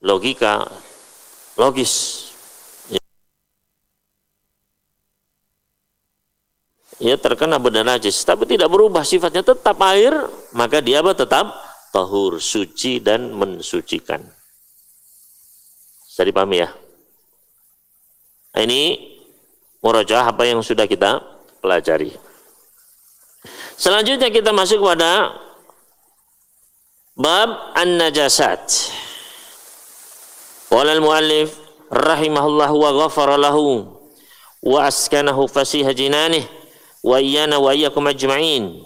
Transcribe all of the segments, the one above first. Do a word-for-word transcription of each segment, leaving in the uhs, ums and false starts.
logika, logis. Ya terkena benda najis, tapi tidak berubah sifatnya, tetap air, maka dia apa? Tetap tahur, suci dan mensucikan. Bisa dipahami ya? Nah, ini murajaah apa yang sudah kita pelajari. Selanjutnya kita masuk pada bab an-najasat. Qala al-muallif rahimahullah wa ghafara lahu wa askanahu fasiha jinanih wa iyana wa iyyakum ajma'in.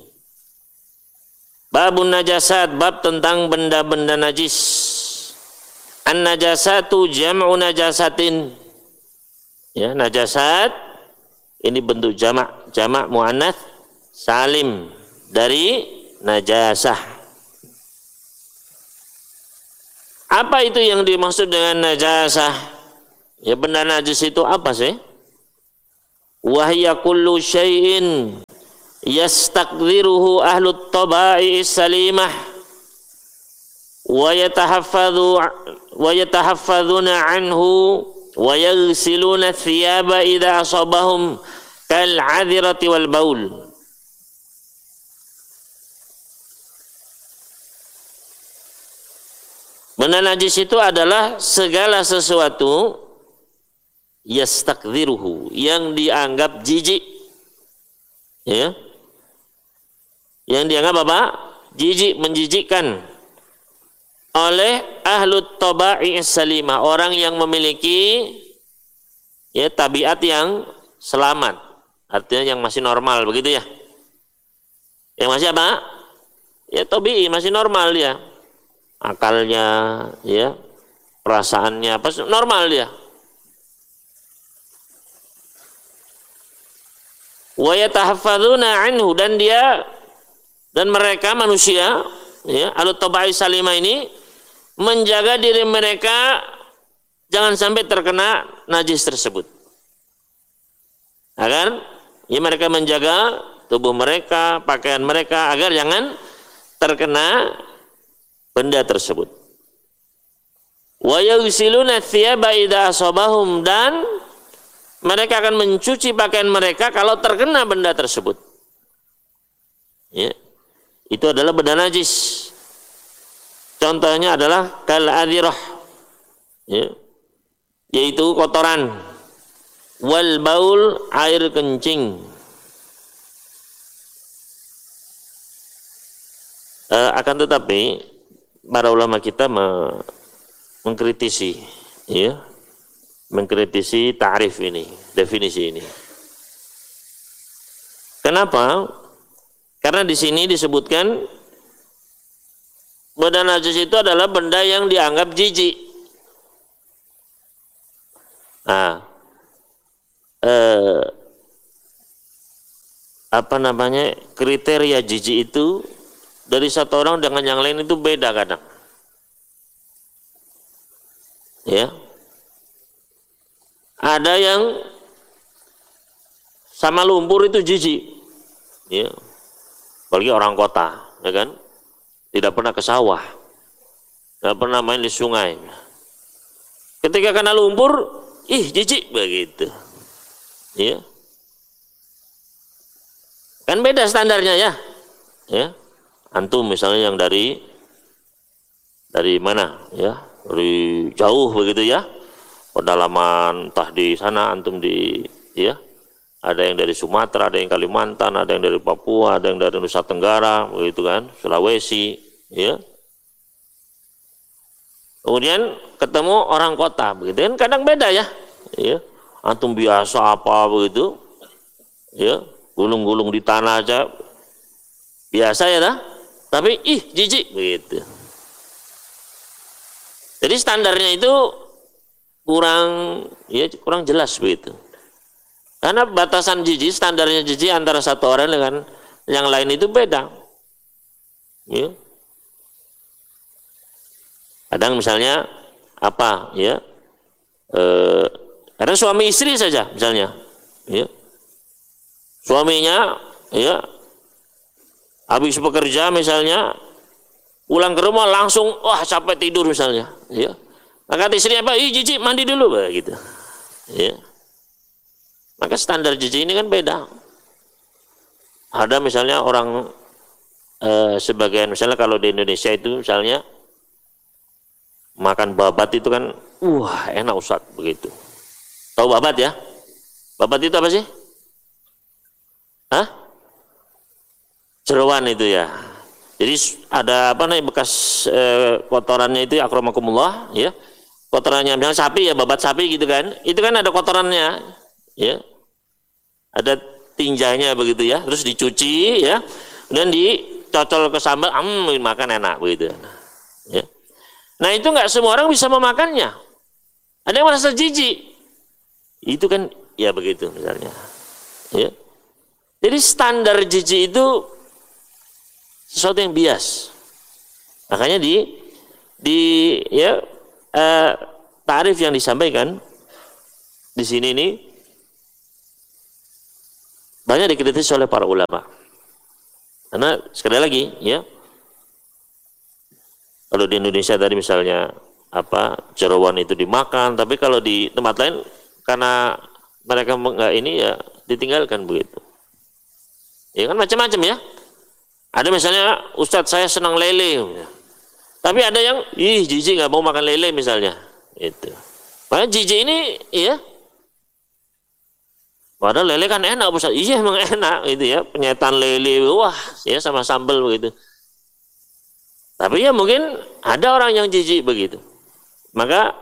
Babun najasat, bab tentang benda-benda najis. An-najasatu jam'u najasatin. Ya, najasat ini bentuk jamak, jamak muannats salim dari najasah. Apa itu yang dimaksud dengan najasah? Ya, benda najis itu apa sih? Wahya kullu syai'in yastaqdiruhu ahlut tabai salimah wa yatahaffadhu wa yatahaffadhuna anhu wa yaghsiluna thiyaba idza asabahum kal 'adhirati wal baul. Benda najis itu adalah segala sesuatu yastakdziruhu, yang dianggap jijik, ya, yang dianggap apa? Jijik, menjijikkan oleh ahlut tabai salimah, orang yang memiliki ya tabiat yang selamat, artinya yang masih normal, begitu ya? Yang masih apa? Ya tabii, masih normal dia, akalnya, ya, perasaannya apa, normal dia. Wa yatahaffadzuna anhu, dan dia dan mereka manusia, ya, ahlut tabai salimah ini menjaga diri mereka jangan sampai terkena najis tersebut. Agar ya mereka menjaga tubuh mereka, pakaian mereka agar jangan terkena benda tersebut. Wa yaghsiluna thiyaba idza asabahum, dan mereka akan mencuci pakaian mereka kalau terkena benda tersebut. Ya, itu adalah benda najis. Contohnya adalah kal adhirah, ya, yaitu kotoran, wal baul, air kencing. E, akan tetapi para ulama kita me, mengkritisi, ya, mengkritisi ta'rif ini, definisi ini. Kenapa? Karena di sini disebutkan benda najis itu adalah benda yang dianggap jijik. Nah, eh, apa namanya, kriteria jijik itu dari satu orang dengan yang lain itu beda kadang. Ya. Ada yang sama lumpur itu jijik, ya, apalagi orang kota, ya kan, tidak pernah ke sawah, tidak pernah main di sungai. Ketika kena lumpur, ih jijik begitu, ya, kan beda standarnya ya, ya. Antum misalnya yang dari dari mana, ya, dari jauh begitu ya. Pedalaman, entah di sana antum di, ya, ada yang dari Sumatera, ada yang Kalimantan, ada yang dari Papua, ada yang dari Nusa Tenggara, begitu kan, Sulawesi, ya. Kemudian ketemu orang kota, begitu kan, kadang beda ya, ya. Antum biasa apa begitu, ya, gulung-gulung di tanah aja, biasa ya dah, tapi ih jijik begitu. Jadi standarnya itu kurang, ya, kurang jelas begitu. Karena batasan jijik, standarnya jijik antara satu orang dengan yang lain itu beda. Ya. Kadang misalnya apa, ya, e, kadang suami istri saja misalnya, ya, suaminya, ya, habis bekerja misalnya, pulang ke rumah langsung wah capek tidur misalnya, ya. Maka istri apa? Ih jijik, mandi dulu begitu. Ya. Maka standar jijik ini kan beda. Ada misalnya orang eh, sebagian misalnya kalau di Indonesia itu misalnya makan babat itu kan wah enak Ustaz begitu. Tahu babat ya? Babat itu apa sih? Hah? Jeroan itu ya. Jadi ada apa namanya bekas eh, kotorannya itu akramakumullah ya. Kotorannya misalnya sapi ya, babat sapi gitu kan. Itu kan ada kotorannya ya. Ada tinjanya begitu ya, terus dicuci ya. Dan dicocol ke sambal, hmm, makan enak begitu. Ya. Nah, itu enggak semua orang bisa memakannya. Ada yang merasa jijik. Itu kan ya begitu misalnya. Ya. Jadi standar jijik itu sesuatu yang bias. Makanya di di ya eh, tarif yang disampaikan di sini ini banyak dikritisi oleh para ulama. Karena sekali lagi ya, kalau di Indonesia tadi misalnya apa jeroan itu dimakan, tapi kalau di tempat lain karena mereka enggak ini ya ditinggalkan begitu. Ya kan macam-macam ya. Ada misalnya Ustadz saya senang lele, tapi ada yang ih jijik nggak mau makan lele misalnya. Itu. Makanya jijik ini ya. Padahal lele kan enak Ustadz. Iya emang enak gitu ya. Penyetan lele wah ya sama sambal begitu. Tapi ya mungkin ada orang yang jijik begitu. Maka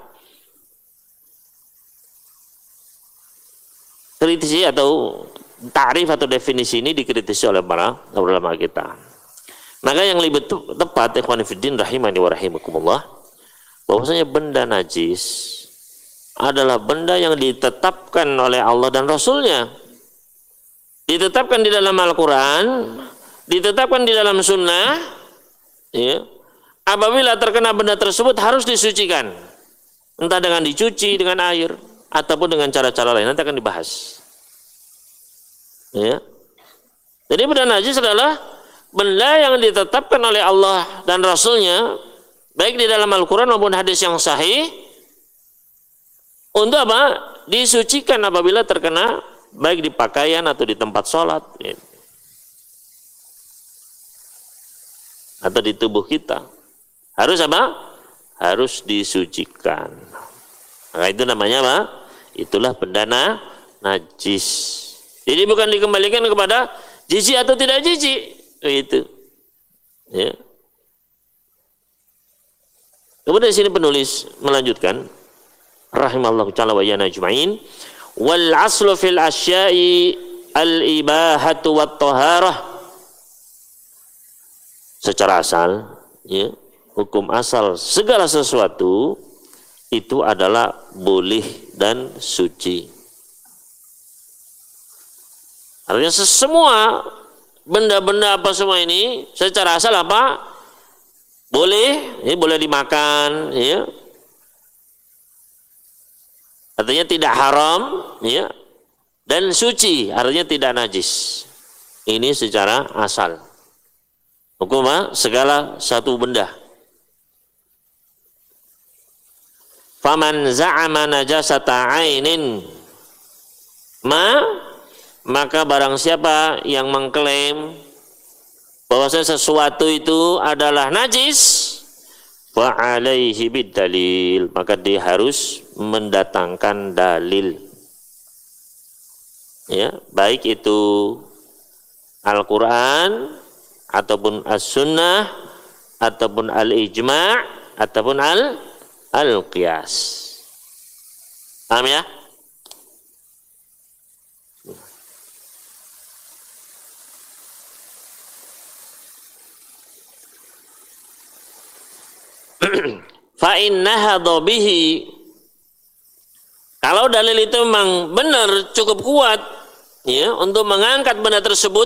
kritisi atau tarif atau definisi ini dikritisi oleh para ulama kita. Maka yang lebih tepat ikhwan fillah rahimani wa rahimakumullah, bahwasanya benda najis adalah benda yang ditetapkan oleh Allah dan Rasulnya, ditetapkan di dalam Al-Quran, ditetapkan di dalam Sunnah. Ya. Apabila terkena benda tersebut harus disucikan, entah dengan dicuci dengan air ataupun dengan cara-cara lain. Nanti akan dibahas. Ya. Jadi benda najis adalah benda yang ditetapkan oleh Allah dan Rasulnya, baik di dalam Al-Quran maupun hadis yang sahih, untuk apa? Disucikan apabila terkena baik di pakaian atau di tempat sholat ya. Atau di tubuh kita. Harus apa? Harus disucikan. Maka itu namanya apa? Itulah benda najis. Jadi bukan dikembalikan kepada jijik atau tidak jijik, itu. Ya. Kemudian di sini penulis melanjutkan, rahimallahu ta'ala wa yana ajma'in, wal aslu fil asya'i al ibahatu wat taharah. Secara asal, ya, hukum asal segala sesuatu itu adalah boleh dan suci. Artinya semua benda-benda apa semua ini secara asal apa? Boleh, ya, boleh dimakan, ya. Artinya tidak haram, ya. Dan suci, artinya tidak najis. Ini secara asal. Hukum apa? Segala satu benda. Faman za'ama najasata 'ainin ma, maka barang siapa yang mengklaim bahwasanya sesuatu itu adalah najis, fa alaihi bidalil, maka dia harus mendatangkan dalil. Ya, baik itu Al-Qur'an ataupun As-Sunnah ataupun Al-Ijma' ataupun al Al-Qiyas. Paham ya? Fa innaha bihi, kalau dalil itu memang benar cukup kuat ya untuk mengangkat benda tersebut,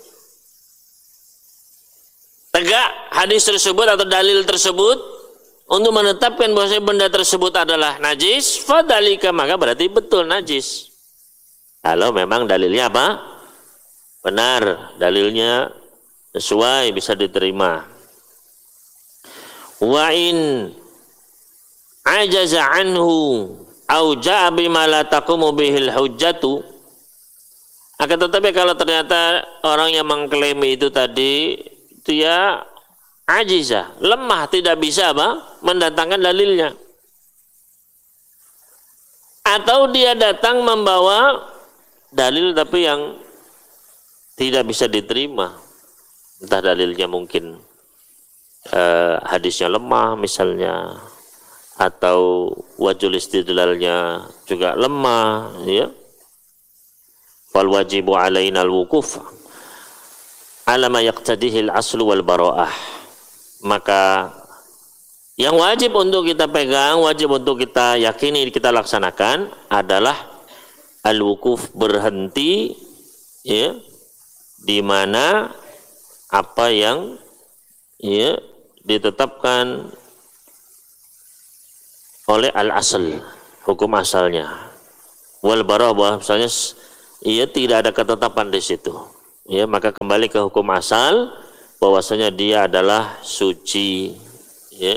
tegak hadis tersebut atau dalil tersebut untuk menetapkan bahwa benda tersebut adalah najis, fadalika, maka berarti betul najis. Kalau memang dalilnya apa? Benar, dalilnya sesuai, bisa diterima. Wa in ajaza anhu au ja'a bima la taqumu bihil hujjatu. Akan tetapi kalau ternyata orang yang mengklaim itu tadi dia ajiza, lemah, tidak bisa apa? Mendatangkan dalilnya. Atau dia datang membawa dalil tapi yang tidak bisa diterima. Entah dalilnya mungkin eh, hadisnya lemah misalnya, atau wajul istidlalnya juga lemah, ya. Fal wajibu alaina al-wuquf ala ma yaqtadihi al-aslu wal bara'ah. Maka yang wajib untuk kita pegang, wajib untuk kita yakini, kita laksanakan adalah al-wuquf, berhenti, ya, di mana apa yang, ya, ditetapkan oleh al-asl, hukum asalnya, wal bara'ah, misalnya ia tidak ada ketetapan di situ, ya, maka kembali ke hukum asal bahwasanya dia adalah suci, ya.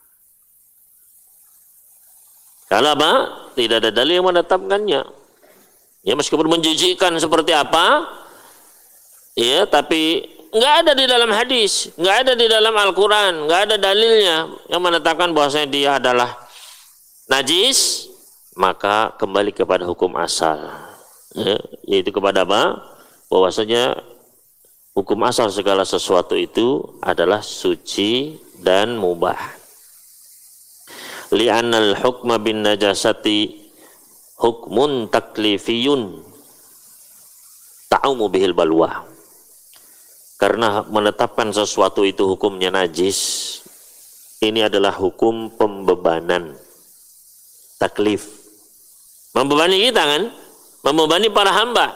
Kalau apa? Tidak ada dalil yang menetapkannya, ya, meskipun menjijikkan seperti apa, ya, tapi nggak ada di dalam hadis, nggak ada di dalam Al-Quran, nggak ada dalilnya yang menetapkan bahwasanya dia adalah najis, maka kembali kepada hukum asal, ya, yaitu kepada apa? Bahwasanya hukum asal segala sesuatu itu adalah suci dan mubah. Li'annal hukma bin najasati hukmun taklifiyun ta'umu bihil balwa. Karena menetapkan sesuatu itu hukumnya najis, ini adalah hukum pembebanan, taklif, membebani kita kan, membebani para hamba.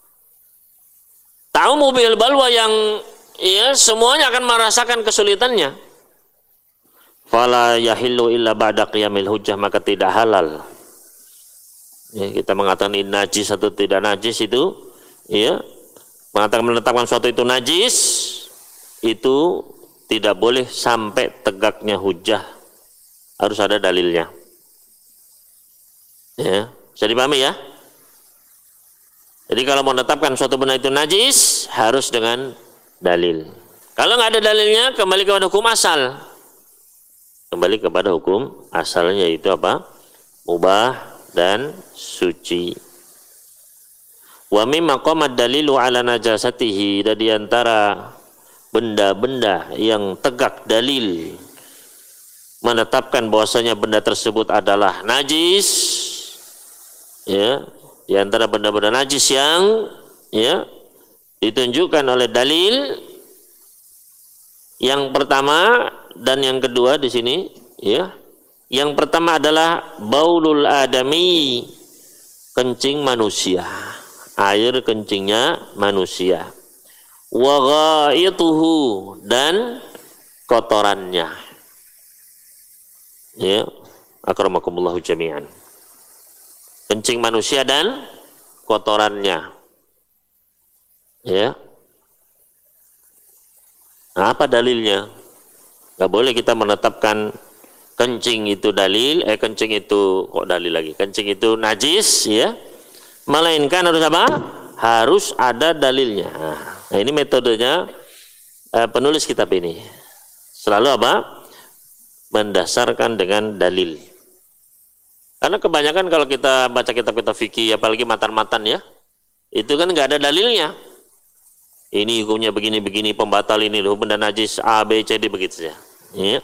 Ta'umu bihil balwa, yang, ya, semuanya akan merasakan kesulitannya. Fala yahillu illa ba'da qiyamil hujjah, maka tidak halal, ya, kita mengatakan ini najis atau tidak najis itu, ya, mengatakan menetapkan suatu itu najis itu tidak boleh sampai tegaknya hujjah, harus ada dalilnya, ya, bisa dipahami ya. Jadi kalau menetapkan suatu benda itu najis harus dengan dalil. Kalau nggak ada dalilnya, kembali kepada hukum asal. Kembali kepada hukum asalnya, yaitu apa? Mubah dan suci. Wa mimma qamad dalilu ala najasatihi, dan di antara benda-benda yang tegak dalil menetapkan bahwasanya benda tersebut adalah najis, ya, di antara benda-benda najis yang, ya, ditunjukkan oleh dalil yang pertama dan yang kedua di sini, ya. Yang pertama adalah baulul adami, kencing manusia, air kencingnya manusia. Wa ghaituhu, dan kotorannya. Ya, akramakumullah jami'an. Kencing manusia dan kotorannya. Ya. Nah, apa dalilnya? Gak boleh kita menetapkan kencing itu dalil, eh kencing itu kok dalil lagi, kencing itu najis, ya, melainkan harus apa? Harus ada dalilnya. Nah, ini metodenya eh, penulis kitab ini selalu apa? Mendasarkan dengan dalil. Karena kebanyakan kalau kita baca kitab-kitab fikih, apalagi matan-matan, ya, itu kan nggak ada dalilnya. Ini hukumnya begini-begini, pembatal ini, benda najis A, B, C, D, begitu saja. Ya.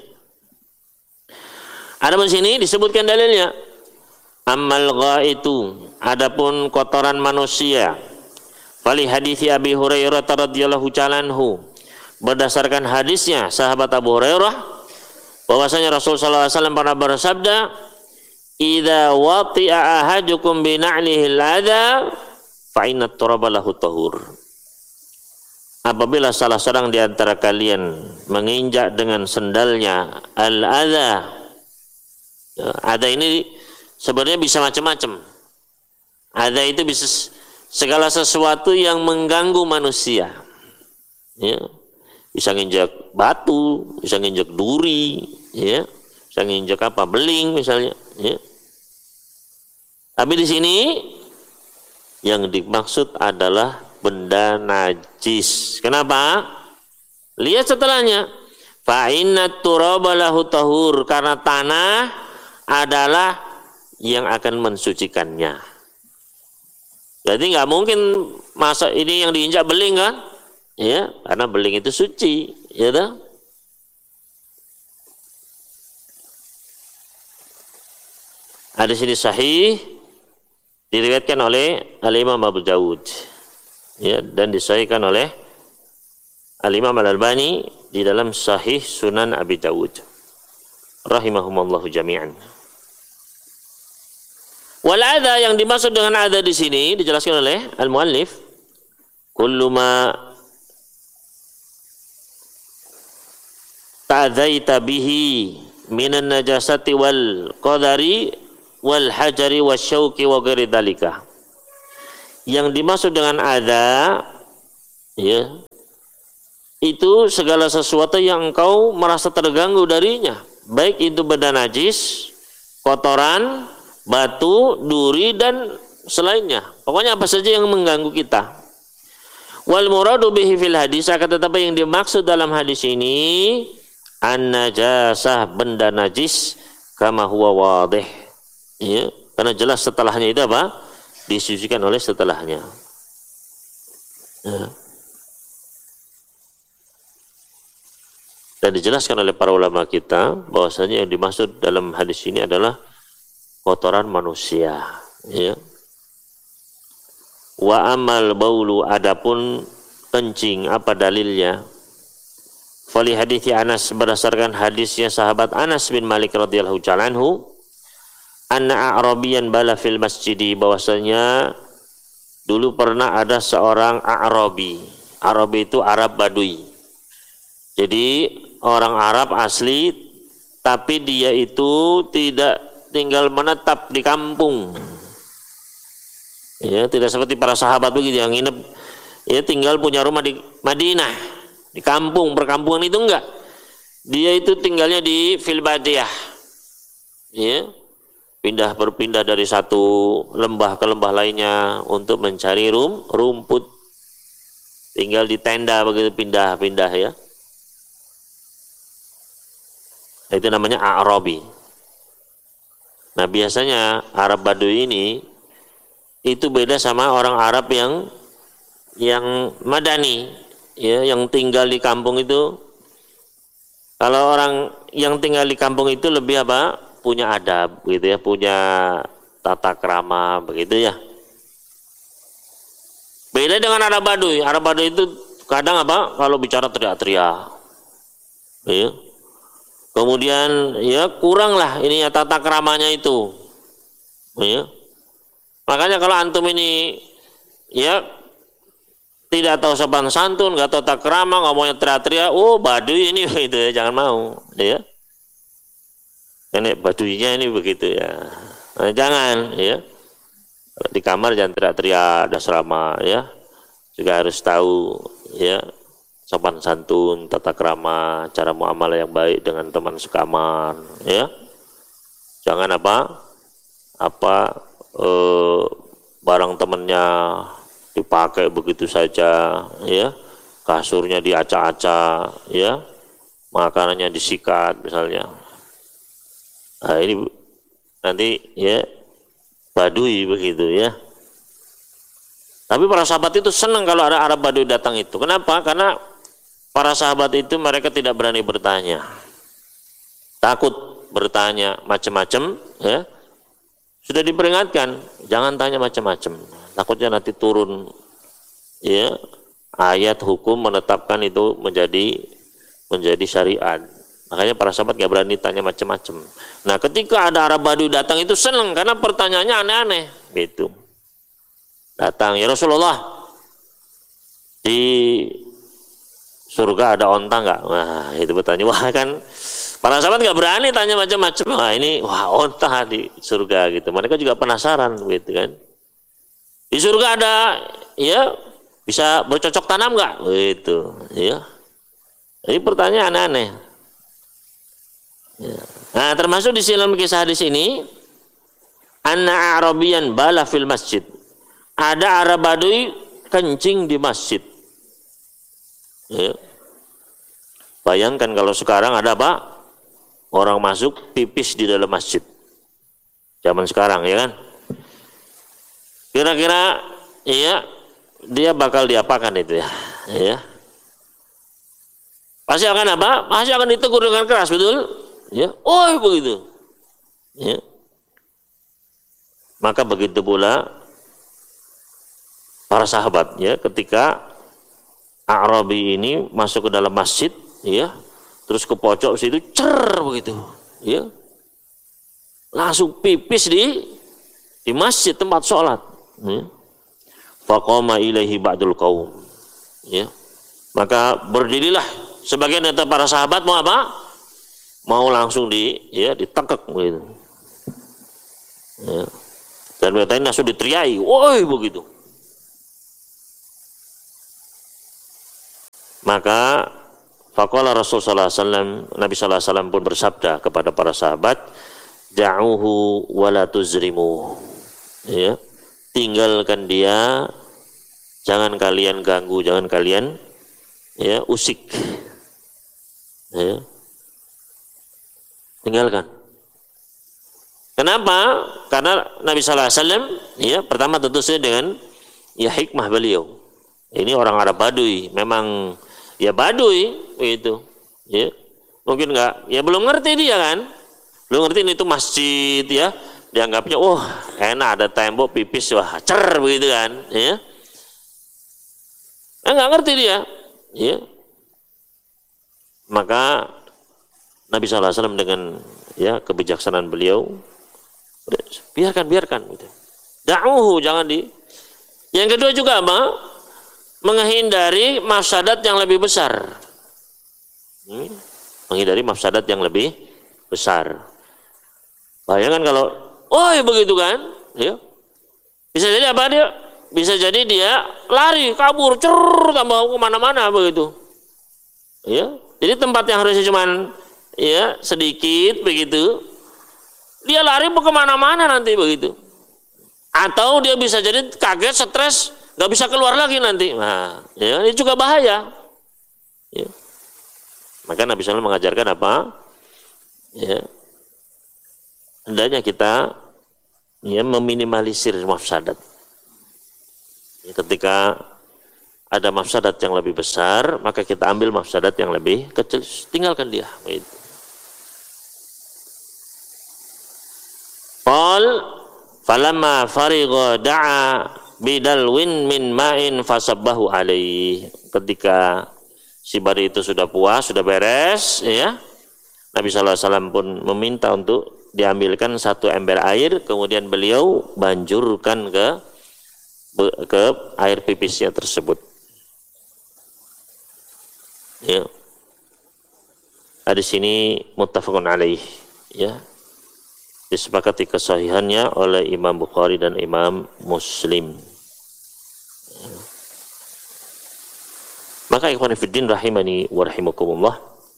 Ada di sini disebutkan dalilnya. Ammal ghaitu, adapun kotoran manusia. Fali hadithi Abi Hurairah radhiyallahu ta'ala anhu, berdasarkan hadisnya sahabat Abu Hurairah bahwasanya Rasul sallallahu alaihi wasallam pernah bersabda, "Idza wati'a ahadukum bi na'lihi al-adha fa inna at-turaba lahu tahur." Apabila salah seorang di antara kalian menginjak dengan sendalnya al-adha, adha ini sebenarnya bisa macam-macam. Adha itu bisa segala sesuatu yang mengganggu manusia, ya, bisa nginjak batu, bisa nginjak duri, ya, bisa nginjek apa, beling misalnya, ya. Tapi di sini yang dimaksud adalah benda najis. Kenapa? Lihat setelahnya. Fa inna turaba lahu tahur, karena tanah adalah yang akan mensucikannya. Jadi nggak mungkin masa ini yang diinjak beling kan? Ya, karena beling itu suci, ya dah. Hadis ini sahih, diriwayatkan oleh Al-Imam Abu Dawud, ya, dan disahihkan oleh Al-Imam Al-Albani di dalam Sahih Sunan Abi Dawud, rahimahumallahu jami'an. Wal adha, yang dimaksud dengan adha di sini dijelaskan oleh al-muallif, kullu ma ta'dzaita bihi minan najasati wal qadari wal hajari wasyauqi wa ghairi dzalika. Yang dimaksud dengan adha, ya, itu segala sesuatu yang engkau merasa terganggu darinya, baik itu benda najis, kotoran, batu, duri, dan selainnya. Pokoknya apa saja yang mengganggu kita. Wal muradu bihi fil hadis, akan tetapi yang dimaksud dalam hadis ini an-najasah, benda najis, kama huwa wadih, ya, karena jelas setelahnya itu apa? Disucikan oleh setelahnya. Ya. Dan dijelaskan oleh para ulama kita bahwasanya yang dimaksud dalam hadis ini adalah kotoran manusia, ya. Wa amal baulu, adapun kencing, apa dalilnya? Fali hadithi Anas, berdasarkan hadisnya sahabat Anas bin Malik radhiyallahu ta'ala anhu, anna a'rabiyan bala fil masjidi, bahwasanya dulu pernah ada seorang A'rabi. A'rabi itu Arab Badui. Jadi orang Arab asli, tapi dia itu tidak tinggal menetap di kampung. Ya, tidak seperti para sahabat begitu yang nginep, ya, tinggal punya rumah di Madinah, di kampung, perkampungan itu enggak. Dia itu tinggalnya di Filbadiyah. Ya. Pindah berpindah dari satu lembah ke lembah lainnya untuk mencari rum, rumput. Tinggal di tenda begitu, pindah-pindah, ya. Itu namanya A'rabi. Nah, biasanya Arab Badui ini itu beda sama orang Arab yang yang Madani, ya, yang tinggal di kampung itu. Kalau orang yang tinggal di kampung itu lebih apa? Punya adab, gitu ya, punya tata krama, begitu ya. Beda dengan Arab Badui. Arab Badui itu kadang apa? Kalau bicara teriak-teriak, ya. Kemudian ya kuranglah ini ya tata keramanya itu, ya. Makanya kalau antum ini ya tidak tahu sopan santun, nggak tahu tata krama, ngomongnya teriak-teriak, oh Baduy ini itu ya, jangan mau, ya. Ini Baduinya ini begitu ya, nah, jangan, ya. Di kamar jangan teriak-teriak, ada asrama, ya. Juga harus tahu, ya, sopan santun, tata krama, cara muamalah yang baik dengan teman sekamar, ya. Jangan apa, apa eh, barang temannya dipakai begitu saja, ya. Kasurnya diacak-acak, ya. Makanannya disikat misalnya. Nah, ini nanti ya Badui begitu, ya. Tapi para sahabat itu senang kalau ada Arab Badui datang itu. Kenapa? Karena para sahabat itu mereka tidak berani bertanya, takut bertanya macam-macam, ya. Sudah diperingatkan, jangan tanya macam-macam, takutnya nanti turun, ya, ayat hukum menetapkan itu menjadi menjadi syariat. Makanya para sahabat gak berani tanya macam-macam. Nah, ketika ada Arab Badui datang itu senang karena pertanyaannya aneh-aneh, gitu. Datang, ya Rasulullah, di surga ada onta nggak? Wah, itu bertanya. Wah, kan para sahabat nggak berani tanya macam-macam. Wah, ini wah onta di surga gitu. Mereka juga penasaran gitu kan. Di surga ada, ya, bisa bercocok tanam nggak? Gitu, ya. Ini pertanyaan aneh-aneh. Ya. Nah, termasuk di dalam kisah hadis ini, anna Arabiyan bala fil masjid. Ada Arab Badui kencing di masjid. Ya. Bayangkan kalau sekarang ada apa? Orang masuk pipis di dalam masjid. Zaman sekarang, ya kan? Kira-kira, iya, dia bakal diapakan itu ya? Ya. Pasti akan apa? Pasti akan ditegur dengan keras, betul? Ya, oh begitu. Ya. Maka begitu pula para sahabat, ya, ketika Arabi ini masuk ke dalam masjid, ya, terus ke pojok situ, cer begitu, ya, langsung pipis di di masjid tempat sholat. Ya. Faqama ilaihi ba'dul qaum. Ya. Maka berdirilah sebagian dari para sahabat mau apa? Mau langsung di ya ditekek begitu. Ya. Dan mereka ini langsung diteriaki, woi begitu. Maka faqala Rasul sallallahu alaihi wasallam, Nabi sallallahu alaihi wasallam pun bersabda kepada para sahabat, da'uhu wala tuzrimu. Ya. Tinggalkan dia, jangan kalian ganggu, jangan kalian ya usik. Ya. Tinggalkan. Kenapa? Karena Nabi sallallahu alaihi wasallam ya pertama tentu saja dengan ya hikmah beliau. Ini orang Arab Badui, memang ya Badui itu. Ya. Mungkin enggak, ya belum ngerti dia kan. Belum ngerti ini itu masjid ya. Dianggapnya, oh enak ada tembok pipis, wah cer begitu kan, ya. Eh, nggak ngerti dia, ya. Maka Nabi sallallahu alaihi wasallam dengan ya kebijaksanaan beliau, biarkan, biarkan, gitu. Da'uhu, jangan di. Yang kedua juga apa? Menghindari mafsadat yang lebih besar. Hmm? Menghindari mafsadat yang lebih besar. Bayangkan kalau oh ya begitu kan, ya. Bisa jadi apa dia? Bisa jadi dia lari, kabur, cer, tambah kemana-mana begitu. Ya, jadi tempat yang harusnya cuman ya sedikit begitu, dia lari mau kemana-mana nanti begitu. Atau dia bisa jadi kaget, stres, nggak bisa keluar lagi nanti. Nah, ya ini juga bahaya. Ya. Maka Nabi sallallahu alaihi wasallam mengajarkan apa? Ya. Hendaknya kita ya meminimalisir mafsadat. Ya, ketika ada mafsadat yang lebih besar, maka kita ambil mafsadat yang lebih kecil, tinggalkan dia. Qal falamma farigha da'a bidalwin min ma'in fasabbahu alaihi. Ketika si badai itu sudah puas, sudah beres, ya, Nabi sallallahu alaihi wasallam pun meminta untuk diambilkan satu ember air, kemudian beliau banjurkan ke ke air pipisnya tersebut. Ya. Hadis ini muttafaqun alaih, ya. Disepakati kesahihannya oleh Imam Bukhari dan Imam Muslim. Ya. Maka ikhwan fillah rahimani wa rahimakumullah.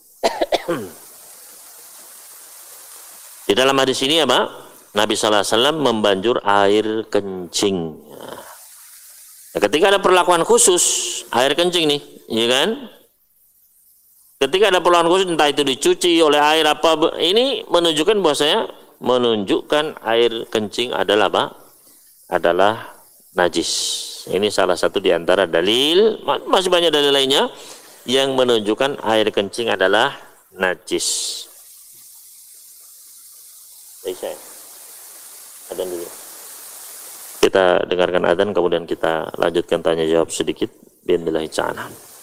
Di dalam hadis ini apa? Nabi sallallahu alaihi wasallam membanjur air kencing. Nah, ketika ada perlakuan khusus air kencing nih, ya kan? Ketika ada perlakuan khusus, entah itu dicuci oleh air apa, ini menunjukkan bahwasanya menunjukkan air kencing adalah apa? Adalah najis. Ini salah satu di antara dalil, masih banyak dalil lainnya yang menunjukkan air kencing adalah najis. Saya adzan dulu. Kita dengarkan adzan, kemudian kita lanjutkan tanya jawab sedikit. Bismillahirrahmanirrahim.